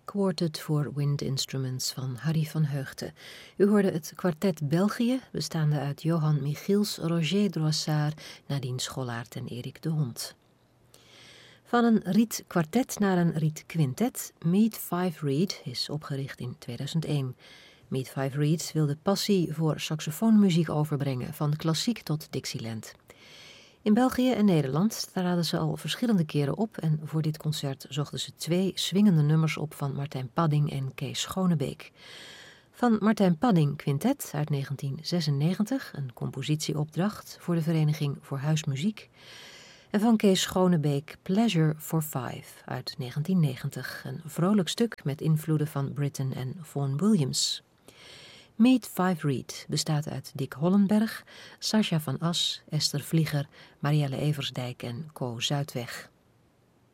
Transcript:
Quartet voor Wind Instruments van Harry van Heugten. U hoorde het kwartet België, bestaande uit Johan Michiels, Roger Droissard, Nadine Schollaert en Erik de Hond. Van een rietkwartet naar een rietquintet, Meet Five Reed is opgericht in 2001. Meet Five Reed wil de passie voor saxofoonmuziek overbrengen, van klassiek tot Dixieland. In België en Nederland traden ze al verschillende keren op en voor dit concert zochten ze 2 swingende nummers op van Martijn Padding en Kees Schonebeek. Van Martijn Padding Quintet uit 1996, een compositieopdracht voor de Vereniging voor Huismuziek. En van Kees Schonebeek Pleasure for Five uit 1990, een vrolijk stuk met invloeden van Britten en Vaughan Williams. Meet Five Reed bestaat uit Dick Hollenberg, Sascha van As, Esther Vlieger, Marielle Eversdijk en Co Zuidweg.